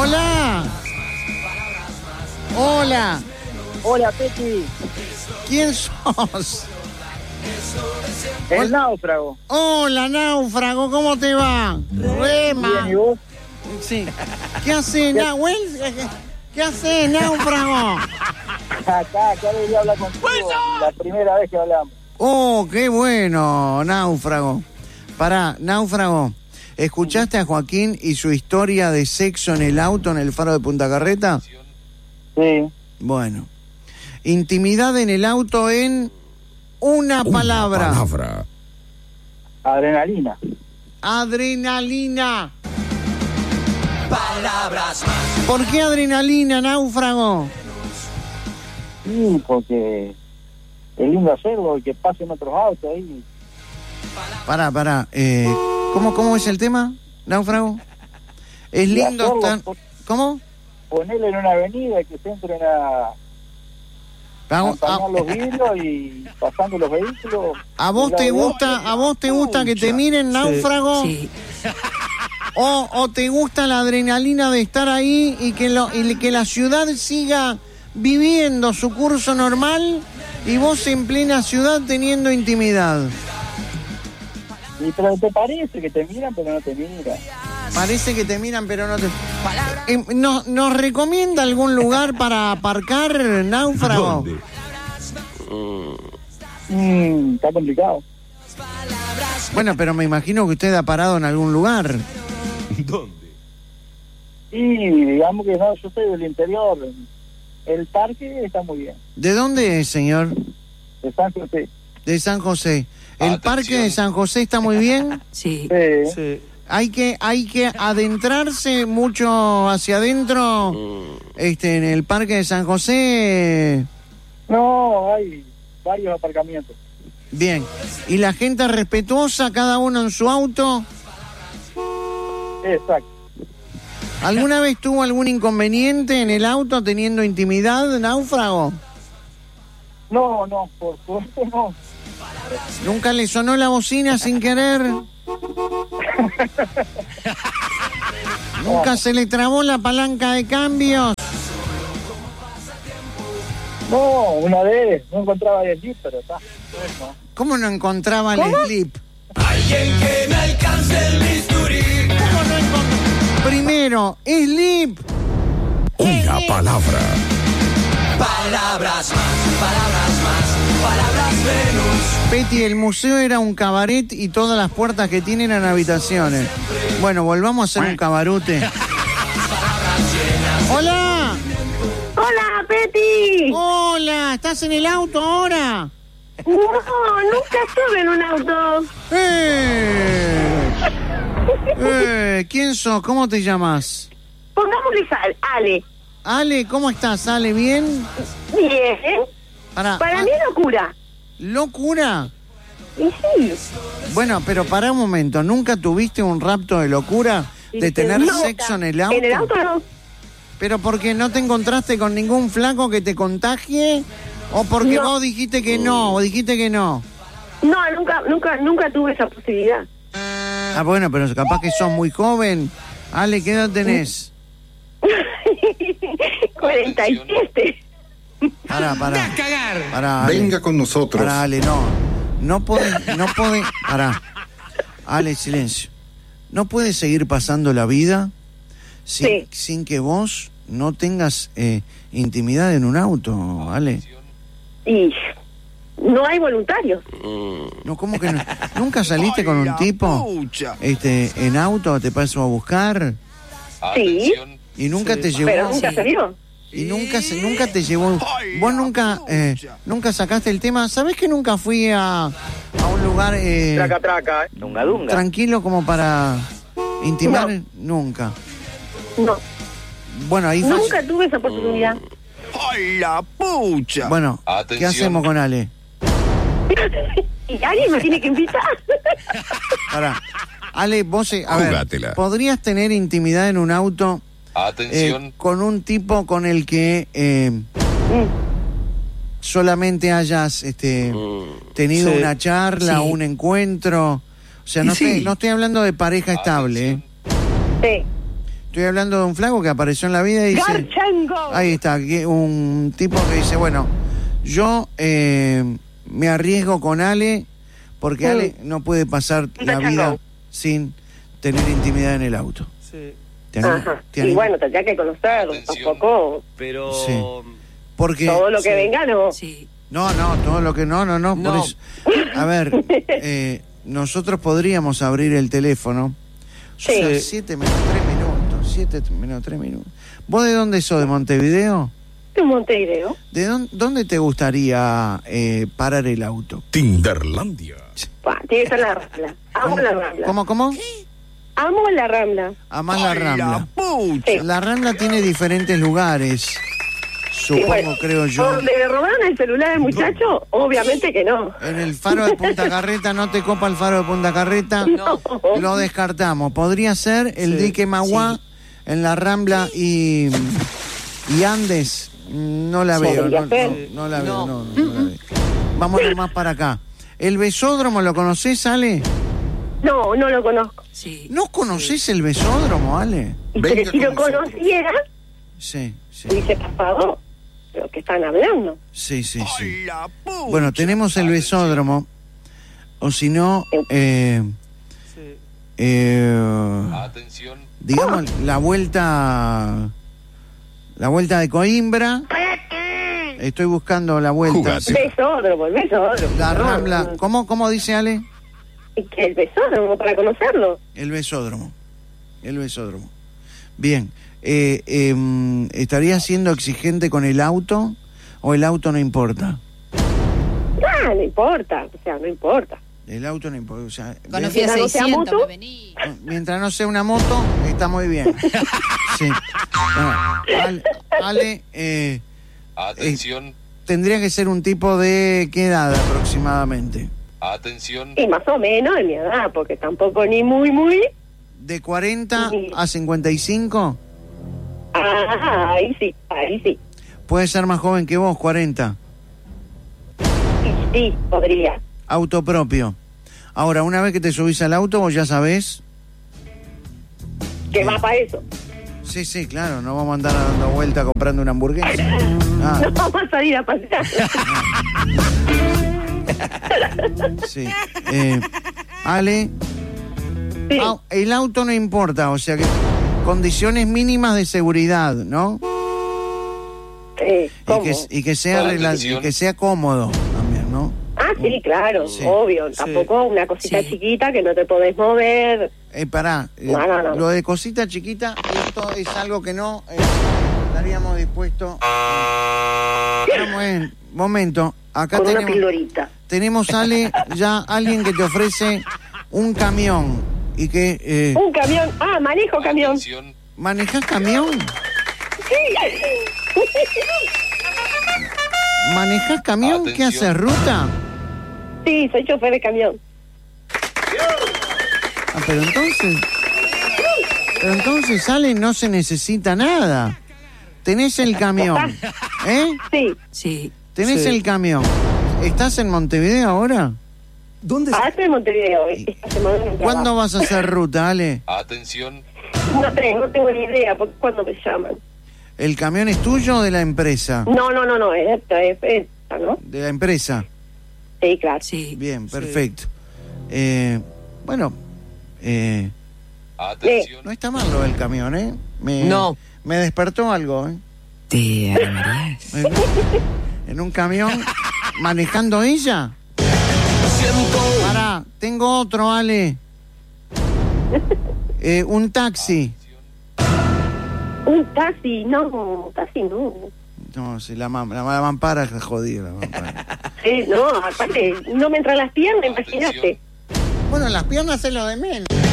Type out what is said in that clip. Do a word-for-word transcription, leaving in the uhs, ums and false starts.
Hola. Hola. Hola, Peti. ¿Quién sos? El Hola. náufrago. Hola, náufrago, ¿cómo te va? Rema. Bien, ¿y vos? Sí. ¿Qué haces, Nahuel? ¿Qué haces, náufrago? Acá, acá debería hablar contigo. La primera vez que hablamos. Oh, qué bueno, náufrago. Pará, náufrago. ¿Escuchaste a Joaquín y su historia de sexo en el auto en el Faro de Punta Carreta? Sí. Bueno. Intimidad en el auto en una, Una palabra. palabra. Adrenalina. Adrenalina. Palabras más. ¿Por qué adrenalina, náufrago? Sí, porque es lindo hacerlo y que pasen otros autos ahí. Pará, pará. Eh, ¿cómo, ¿Cómo es el tema, náufrago? Es lindo hacerlo, estar... por- ¿Cómo? Ponerle en una avenida y que se entren a Vamos, empañar a, los vidrios y pasando los vehículos. ¿A vos te gusta, a vos te gusta que te miren, náufrago? Sí. O, ¿O te gusta la adrenalina de estar ahí y que, lo, y que la ciudad siga viviendo su curso normal y vos en plena ciudad teniendo intimidad? Y pero te parece que te miran, pero no te miran. Parece que te miran, pero no te... Eh, ¿no, ¿Nos recomienda algún lugar para aparcar, náufrago? ¿Dónde? Mm, está complicado. Bueno, pero me imagino que usted ha parado en algún lugar. ¿Dónde? Y digamos que no, yo soy del interior. El parque está muy bien. ¿De dónde es, señor? De San José. De San José. ¿El Atención. parque de San José está muy bien? Sí. Sí. Sí. Hay que, hay que adentrarse mucho hacia adentro, este, en el parque de San José. No, hay varios aparcamientos. Bien. ¿Y la gente respetuosa, cada uno en su auto? Exacto. ¿Alguna vez tuvo algún inconveniente en el auto teniendo intimidad, náufrago? No, no, por suerte no. ¿Nunca le sonó la bocina sin querer? ¿Nunca se le trabó la palanca de cambios? No, una vez no encontraba el jeep, pero está. No. ¿Cómo no encontraba el slip? Alguien que me alcance el bisturí. ¿Cómo no encontraba? Primero, slip. Una palabra. Palabras más, palabras más, palabras Venus. Peti, el museo era un cabaret y todas las puertas que tienen eran habitaciones. Bueno, volvamos a hacer un cabarute. ¡Hola! Hola, Peti. ¡Hola! ¿Estás en el auto ahora? No, nunca estuve en un auto. ¡Eh! ¡Eh! ¿Quién sos? ¿Cómo te llamas? Pongámosle sal, Ale. Ale, ¿cómo estás? Ale, ¿bien? Bien. Pará, Para ah, mí es locura. ¿locura? Y sí. Bueno, pero para un momento, ¿nunca tuviste un rapto de locura de tener Nunca. sexo en el auto? En el auto no. ¿Pero porque no te encontraste con ningún flaco que te contagie? ¿O porque No. vos dijiste que no? ¿O dijiste que no? No, nunca, nunca, nunca tuve esa posibilidad. Ah, bueno, pero capaz que sos muy joven. Ale, ¿qué edad tenés? cuarenta y siete. Pará, pará. cagar! Pará, Ale. Venga con nosotros. Pará, Ale, no. No podés, no podés... Pará. Ale, silencio. No puedes seguir pasando la vida sin, Sí. sin que vos no tengas eh, intimidad en un auto, Ale. Y no hay voluntarios. No, ¿cómo que no? ¿Nunca saliste con un tipo este, en auto, te pasó a buscar? Sí, Y nunca te llevó... pero nunca Sí. salió. Y nunca se, nunca te llevó... Vos nunca eh, nunca sacaste el tema. ¿Sabés que nunca fui a, a un lugar eh, Traca, traca, ¿eh? Dunga, dunga. tranquilo como para intimar? Nunca. No, Bueno, ahí fue... nunca tuve esa oportunidad. ¡Ay, la pucha! Bueno, ¿qué Atención. hacemos con Ale? Y alguien me tiene que invitar. Pará. Ale, vos... eh, a ver, Jugátela. ¿podrías tener intimidad en un auto eh, Atención. con un tipo con el que... eh, solamente hayas este tenido Sí. una charla, Sí. un encuentro? O sea, no, Y sí. estoy, no estoy hablando de pareja estable, ¿eh? Sí. Estoy hablando de un flaco que apareció en la vida y dice... ¡Garchango! Ahí está, que un tipo que dice, bueno, yo eh, me arriesgo con Ale porque Mm. Ale no puede pasar la Garchango. vida sin tener intimidad en el auto. Sí. ¿Te anim- Ajá. te Y anim- bueno, tendría que conocerlo. Tampoco Pero... Sí. Porque... todo lo que Sí. venga, no. Sí. No, no, todo lo que no, no, no, por No. eso. A ver, eh, nosotros podríamos abrir el teléfono. Sí. Son siete menos tres minutos, siete menos tres minutos. ¿Vos de dónde sos? ¿De Montevideo? En Montevideo. ¿De dónde, dónde te gustaría eh, parar el auto? Tinderlandia. Pa, tiene que ser la Rambla. Amo la Rambla. ¿Cómo, cómo? Amo la Rambla. Amás la Rambla. pucha! Sí. La Rambla tiene diferentes lugares, supongo, Y bueno, creo yo. ¿Donde le robaron el celular al muchacho? Obviamente que no. En el faro de Punta Carreta, ¿no te copa el faro de Punta Carreta? No. Lo descartamos. Podría ser el Sí, dique Maguá en la Rambla y, y Andes. No la Sí, veo, podría no, ser. no, no la veo, No. no, no, no la veo. Vámonos más para acá. ¿El Besódromo lo conocés, Ale? No, no lo conozco. Sí. ¿No conocés el Besódromo, Ale? Pero si lo conociera, Sí, sí, hubiese pasado lo que están hablando. sí, sí, sí. ¡La pucha! Bueno, tenemos el Besódromo, o si no, eh, Sí. eh, Atención. digamos, la vuelta, la vuelta de Coimbra. Estoy buscando la vuelta. Jugate. Besódromo, el besódromo. La No, Rambla. no. ¿Cómo, cómo dice Ale? ¿Y qué el besódromo para conocerlo? El Besódromo. El Besódromo. Bien. Eh, eh, ¿Estaría siendo exigente con el auto o el auto no importa? Ah, no importa, o sea, no importa. El auto no importa. O sea, Conocí a Mientras no sea seiscientos, moto. me vení. mientras no sea una moto, está muy bien. Sí. Bueno, Ale, Ale, eh, Atención. tendría que ser un tipo de ¿qué edad aproximadamente? Atención. Y más o menos de mi edad, porque tampoco ni muy, muy... ¿De cuarenta Sí. a cincuenta y cinco? Ah, ahí sí, ahí sí. Puede ser más joven que vos, cuarenta. Sí, sí, podría. Auto propio. Ahora, una vez que te subís al auto, vos ya sabés. Que va para eso. Sí, sí, claro, no vamos a andar dando vuelta comprando una hamburguesa. Ah, No vamos a salir a pasear. sí. Eh, Ale, Sí. au- el auto no importa, o sea que condiciones mínimas de seguridad, ¿no? Sí, Y ¿cómo? que, y que sea rela- Atención. y que sea cómodo también, ¿no? Ah, sí, claro, Sí. obvio. Tampoco una cosita Sí. chiquita que no te podés mover. Eh, pará, eh, No, no, no. lo de cosita chiquita, esto es algo que no eh, estaríamos dispuestos. Vamos en momento, acá Con una tenemos, pildorita. tenemos Ale, ya alguien que te ofrece un camión y que eh, Un camión. Ah, manejo camión. Atención. ¿manejás camión? Sí. ¿Manejás camión? ¿Qué Atención. haces, ruta? Sí, soy chofer de camión. Ah, pero entonces, pero entonces Ale no se necesita nada. Tenés el camión, ¿eh? Sí. Sí. Tenés Sí. el camión. ¿Estás en Montevideo ahora? ¿Dónde Ah, estoy en Montevideo. Esta semana no ¿Cuándo trabajo. vas a hacer ruta, Ale? Atención. No tengo, no tengo ni idea. porque ¿Cuándo me llaman? ¿El camión es tuyo o de la empresa? No, no, no, no. Es esta, es esta, ¿no? De la empresa. Sí, claro. Sí. Bien, perfecto. Eh, bueno, eh, Atención. no está mal lo del camión, ¿eh? Me, No. Me despertó algo, ¿eh? ¿Te animarías? En, en un camión manejando ella. Pará, tengo otro, Ale. Eh, un taxi. Un taxi, no, taxi no. No, sí, la, mam- la, la mampara está jodida. La mampara. Sí, no, aparte, no me entran las piernas, imagínate. Bueno, las piernas es lo de menos.